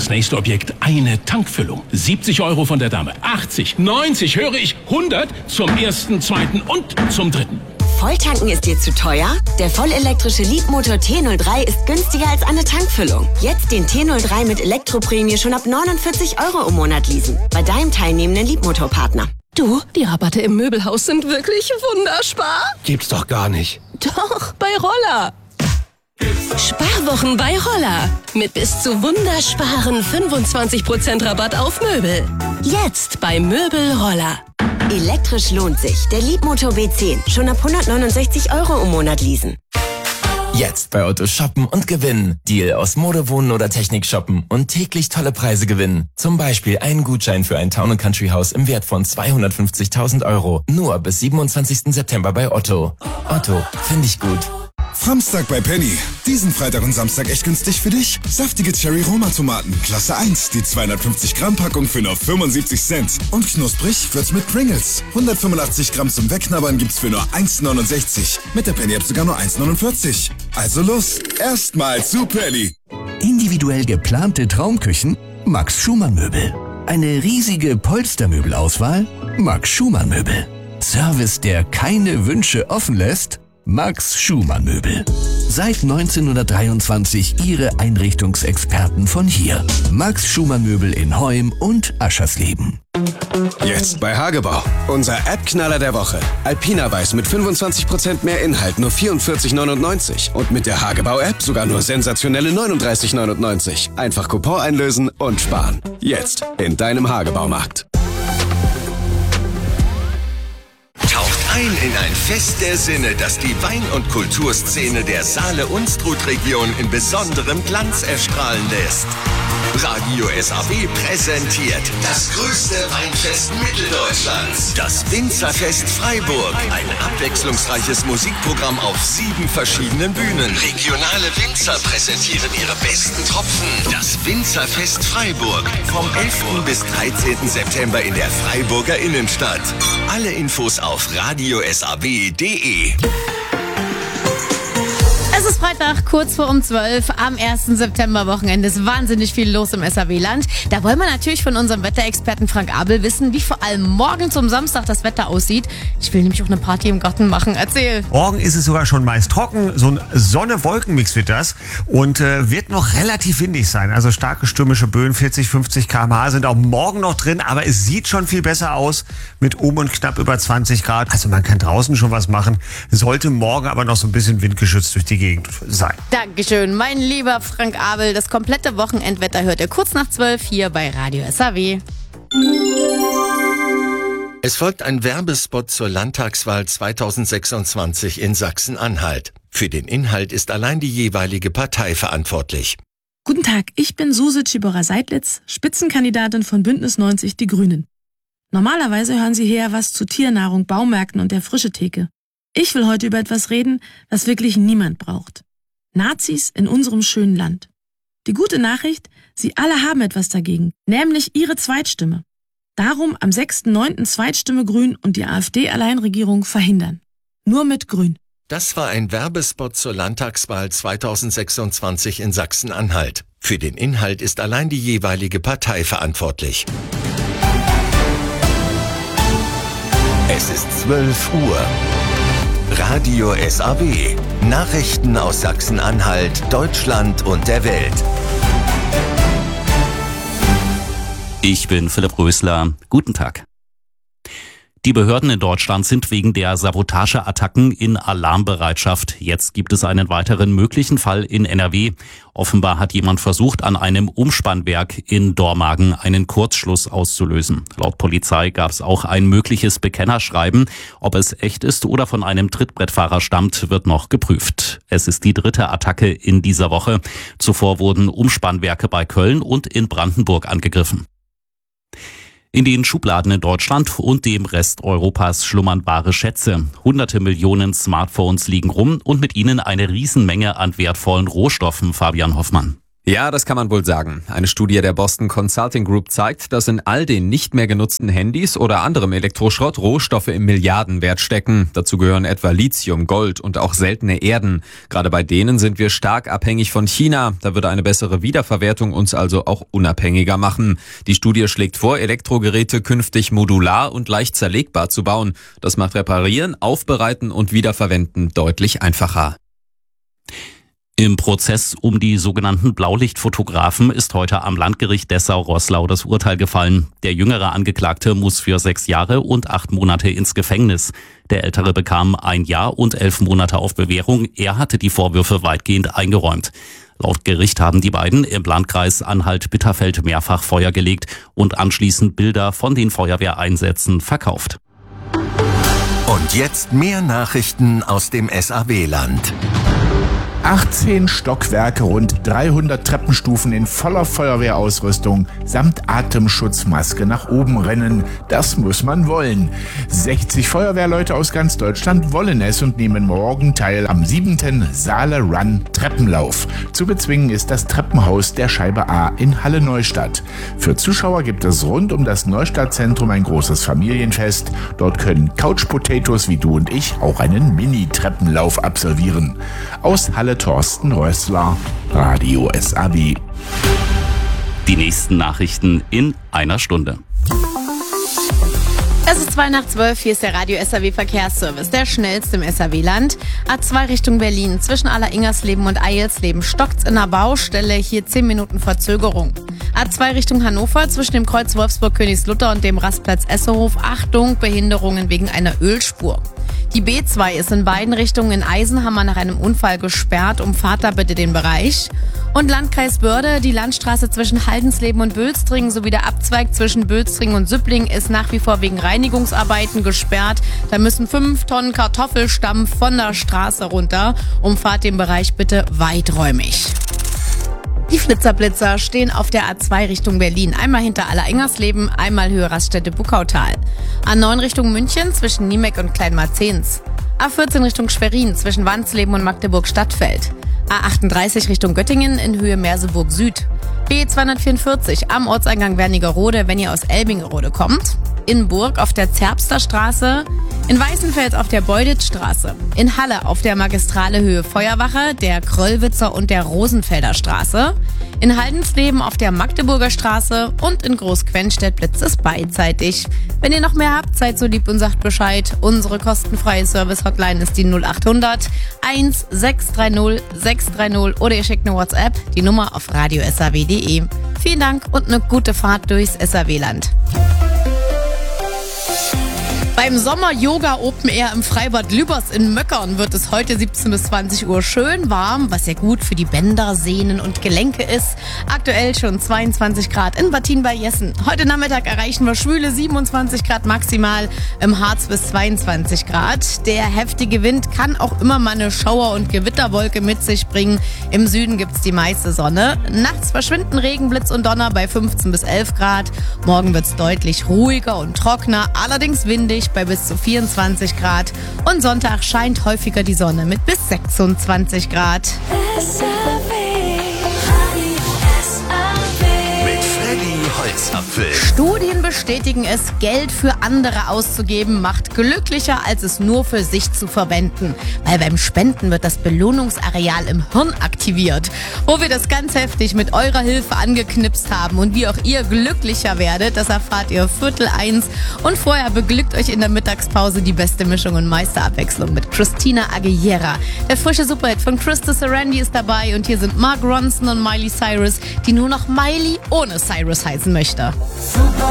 das nächste Objekt eine Tankfüllung. 70 € von der Dame, 80, 90, höre ich, 100 zum ersten, zweiten und zum dritten. Volltanken ist dir zu teuer? Der vollelektrische Leapmotor T03 ist günstiger als eine Tankfüllung. Jetzt den T03 mit Elektroprämie schon ab 49 € im Monat leasen. Bei deinem teilnehmenden Leapmotor-Partner. Du, die Rabatte im Möbelhaus sind wirklich wunderspar. Gibt's doch gar nicht. Doch, bei Roller. Sparwochen bei Roller. Mit bis zu wundersparen 25% Rabatt auf Möbel. Jetzt bei Möbel Roller. Elektrisch lohnt sich. Der Leapmotor B10. Schon ab 169 € im Monat leasen. Jetzt bei Otto shoppen und gewinnen. Deal aus Mode, Wohnen oder Technik shoppen und täglich tolle Preise gewinnen. Zum Beispiel einen Gutschein für ein Town & Country Haus im Wert von 250.000 €. Nur bis 27. September bei Otto. Otto, finde ich gut. Samstag bei Penny. Diesen Freitag und Samstag echt günstig für dich. Saftige Cherry-Roma-Tomaten, Klasse 1. Die 250 Gramm Packung für nur 75 Cent. Und knusprig wird's mit Pringles. 185 Gramm zum Wegknabbern gibt's für nur 1,69. Mit der Penny-App sogar nur 1,49. Also los, erstmal zu Penny. Individuell geplante Traumküchen? Max Schumann Möbel. Eine riesige Polstermöbelauswahl? Max Schumann Möbel. Service, der keine Wünsche offen lässt? Max Schumann Möbel. Seit 1923 Ihre Einrichtungsexperten von hier. Max Schumann Möbel in Heum und Aschersleben. Jetzt bei Hagebau. Unser App-Knaller der Woche. Alpina Weiß mit 25% mehr Inhalt, nur 44,99. Und mit der Hagebau-App sogar nur sensationelle 39,99. Einfach Coupon einlösen und sparen. Jetzt in deinem Hagebaumarkt. Ein in ein Fest der Sinne, das die Wein- und Kulturszene der Saale-Unstrut-Region in besonderem Glanz erstrahlen lässt. Radio SAW präsentiert das größte Weinfest Mitteldeutschlands, das Winzerfest Freiburg. Ein abwechslungsreiches Musikprogramm auf 7 verschiedenen Bühnen. Regionale Winzer präsentieren ihre besten Tropfen. Das Winzerfest Freiburg vom 11. bis 13. September in der Freiburger Innenstadt. Alle Infos auf radiosaw.de. Es ist Freitag, kurz vor 12 am 1. September-Wochenende. Ist wahnsinnig viel los im SAW-Land. Da wollen wir natürlich von unserem Wetterexperten Frank Abel wissen, wie vor allem morgen zum Samstag das Wetter aussieht. Ich will nämlich auch eine Party im Garten machen. Erzähl. Morgen ist es sogar schon meist trocken. So ein Sonne-Wolken-Mix wird das. Und wird noch relativ windig sein. Also starke stürmische Böen, 40, 50 km/h sind auch morgen noch drin. Aber es sieht schon viel besser aus mit und knapp über 20 Grad. Also man kann draußen schon was machen. Sollte morgen aber noch so ein bisschen windgeschützt durch die Gegend sein. Dankeschön, mein lieber Frank Abel. Das komplette Wochenendwetter hört ihr kurz nach 12 hier bei Radio SAW. Es folgt ein Werbespot zur Landtagswahl 2026 in Sachsen-Anhalt. Für den Inhalt ist allein die jeweilige Partei verantwortlich. Guten Tag, ich bin Suse Tschiborer-Seidlitz, Spitzenkandidatin von Bündnis 90 Die Grünen. Normalerweise hören Sie hier was zu Tiernahrung, Baumärkten und der Frischetheke. Ich will heute über etwas reden, was wirklich niemand braucht. Nazis in unserem schönen Land. Die gute Nachricht, Sie alle haben etwas dagegen, nämlich Ihre Zweitstimme. Darum am 6.9. Zweitstimme Grün und die AfD-Alleinregierung verhindern. Nur mit Grün. Das war ein Werbespot zur Landtagswahl 2026 in Sachsen-Anhalt. Für den Inhalt ist allein die jeweilige Partei verantwortlich. Es ist 12 Uhr. Radio SAW. Nachrichten aus Sachsen-Anhalt, Deutschland und der Welt. Ich bin Philipp Rösler. Guten Tag. Die Behörden in Deutschland sind wegen der Sabotageattacken in Alarmbereitschaft. Jetzt gibt es einen weiteren möglichen Fall in NRW. Offenbar hat jemand versucht, an einem Umspannwerk in Dormagen einen Kurzschluss auszulösen. Laut Polizei gab es auch ein mögliches Bekennerschreiben. Ob es echt ist oder von einem Trittbrettfahrer stammt, wird noch geprüft. Es ist die 3. Attacke in dieser Woche. Zuvor wurden Umspannwerke bei Köln und in Brandenburg angegriffen. In den Schubladen in Deutschland und dem Rest Europas schlummern wahre Schätze. Hunderte Millionen Smartphones liegen rum und mit ihnen eine Riesenmenge an wertvollen Rohstoffen, Fabian Hoffmann. Ja, das kann man wohl sagen. Eine Studie der Boston Consulting Group zeigt, dass in all den nicht mehr genutzten Handys oder anderem Elektroschrott Rohstoffe im Milliardenwert stecken. Dazu gehören etwa Lithium, Gold und auch seltene Erden. Gerade bei denen sind wir stark abhängig von China. Da würde eine bessere Wiederverwertung uns also auch unabhängiger machen. Die Studie schlägt vor, Elektrogeräte künftig modular und leicht zerlegbar zu bauen. Das macht Reparieren, Aufbereiten und Wiederverwenden deutlich einfacher. Im Prozess um die sogenannten Blaulichtfotografen ist heute am Landgericht Dessau-Roßlau das Urteil gefallen. Der jüngere Angeklagte muss für 6 Jahre und 8 Monate ins Gefängnis. Der ältere bekam 1 Jahr und 11 Monate auf Bewährung. Er hatte die Vorwürfe weitgehend eingeräumt. Laut Gericht haben die beiden im Landkreis Anhalt-Bitterfeld mehrfach Feuer gelegt und anschließend Bilder von den Feuerwehreinsätzen verkauft. Und jetzt mehr Nachrichten aus dem SAW-Land. 18 Stockwerke, rund 300 Treppenstufen in voller Feuerwehrausrüstung samt Atemschutzmaske nach oben rennen. Das muss man wollen. 60 Feuerwehrleute aus ganz Deutschland wollen es und nehmen morgen teil am 7. Saale Run Treppenlauf. Zu bezwingen ist das Treppenhaus der Scheibe A in Halle Neustadt. Für Zuschauer gibt es rund um das Neustadtzentrum ein großes Familienfest. Dort können Couch Potatoes wie du und ich auch einen Mini-Treppenlauf absolvieren. Aus Halle Thorsten Rössler, Radio SAW. Die nächsten Nachrichten in einer Stunde. Es ist 11:02, hier ist der Radio SAW Verkehrsservice, der schnellste im SAW-Land. A2 Richtung Berlin, zwischen Alleringersleben und Eilsleben stockt's in der Baustelle, hier 10 Minuten Verzögerung. A2 Richtung Hannover, zwischen dem Kreuz Wolfsburg-Königslutter und dem Rastplatz Essehof, Achtung, Behinderungen wegen einer Ölspur. Die B2 ist in beiden Richtungen in Eisenhammer nach einem Unfall gesperrt, umfahrt da bitte den Bereich. Und Landkreis Börde, die Landstraße zwischen Haldensleben und Bülstringen sowie der Abzweig zwischen Bülstringen und Süppling ist nach wie vor wegen Reinigungsarbeiten gesperrt. Da müssen 5 Tonnen Kartoffelstampf von der Straße runter. Umfahrt den Bereich bitte weiträumig. Die Flitzerblitzer stehen auf der A2 Richtung Berlin. Einmal hinter Alleringersleben, einmal Höhe Raststätte Buckautal. A9 Richtung München zwischen Niemek und Kleinmarzens. A14 Richtung Schwerin zwischen Wandsleben und Magdeburg-Stadtfeld. A38 Richtung Göttingen in Höhe Merseburg Süd. B244 am Ortseingang Wernigerode, wenn ihr aus Elbingerode kommt. In Burg auf der Zerbster Straße. In Weißenfels auf der Beuditzstraße. In Halle auf der Magistrale Höhe Feuerwache, der Kröllwitzer und der Rosenfelder Straße. In Haldensleben auf der Magdeburger Straße und in Großquenstedt blitzt es beidseitig. Wenn ihr noch mehr habt, seid so lieb und sagt Bescheid. Unsere kostenfreie Service-Hotline ist die 0800 1630 630 oder ihr schickt eine WhatsApp, die Nummer auf radiosaw.de. Vielen Dank und eine gute Fahrt durchs SAW-Land. Beim Sommer-Yoga Open Air im Freibad Lübers in Möckern wird es heute 17 bis 20 Uhr schön warm, was ja gut für die Bänder, Sehnen und Gelenke ist. Aktuell schon 22 Grad in Battin bei Jessen. Heute Nachmittag erreichen wir schwüle 27 Grad maximal, im Harz bis 22 Grad. Der heftige Wind kann auch immer mal eine Schauer- und Gewitterwolke mit sich bringen. Im Süden gibt's die meiste Sonne. Nachts verschwinden Regen, Blitz und Donner bei 15 bis 11 Grad. Morgen wird's deutlich ruhiger und trockener, allerdings windig bei bis zu 24 Grad. Und Sonntag scheint häufiger die Sonne mit bis 26 Grad. Mit Freddy Holzapfel. Studien bestätigen es, Geld für andere auszugeben macht glücklicher, als es nur für sich zu verwenden. Weil beim Spenden wird das Belohnungsareal im Hirn aktiviert. Wo wir das ganz heftig mit eurer Hilfe angeknipst haben und wie auch ihr glücklicher werdet, das erfahrt ihr 12:45. Und vorher beglückt euch in der Mittagspause die beste Mischung und Meisterabwechslung mit Christina Aguilera. Der frische Superhit von Krista Sarandon ist dabei und hier sind Mark Ronson und Miley Cyrus, die nur noch Miley ohne Cyrus heißen möchte.